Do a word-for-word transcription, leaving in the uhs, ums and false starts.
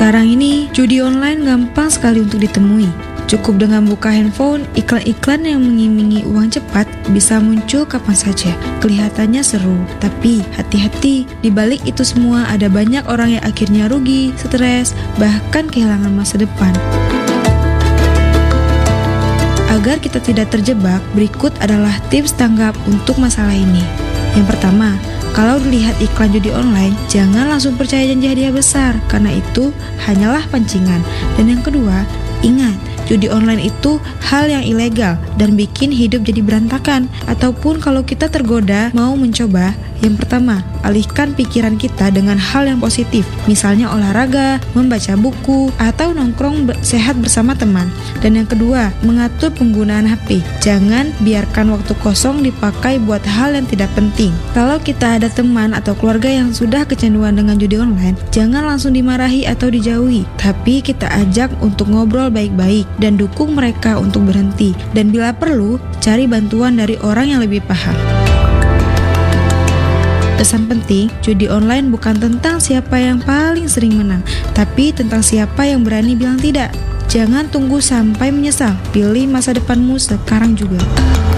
Sekarang ini, judi online gampang sekali untuk ditemui. Cukup dengan buka handphone, iklan-iklan yang mengimingi uang cepat bisa muncul kapan saja. Kelihatannya seru, tapi hati-hati, di balik itu semua ada banyak orang yang akhirnya rugi, stres, bahkan kehilangan masa depan. Agar kita tidak terjebak, berikut adalah tips tanggap untuk masalah ini. Yang pertama, kalau dilihat iklan judi online, jangan langsung percaya janji hadiah besar, karena itu hanyalah pancingan. Dan yang kedua, ingat, judi online itu hal yang ilegal dan bikin hidup jadi berantakan. Ataupun kalau kita tergoda mau mencoba, yang pertama, alihkan pikiran kita dengan hal yang positif, misalnya olahraga, membaca buku, atau nongkrong be- sehat bersama teman. Dan yang kedua, mengatur penggunaan H P. Jangan biarkan waktu kosong dipakai buat hal yang tidak penting. Kalau kita ada teman atau keluarga yang sudah kecanduan dengan judi online, jangan langsung dimarahi atau dijauhi, tapi kita ajak untuk ngobrol baik-baik dan dukung mereka untuk berhenti. Dan bila perlu, cari bantuan dari orang yang lebih paham. Pesan penting, judi online bukan tentang siapa yang paling sering menang, tapi tentang siapa yang berani bilang tidak. Jangan tunggu sampai menyesal, pilih masa depanmu sekarang juga.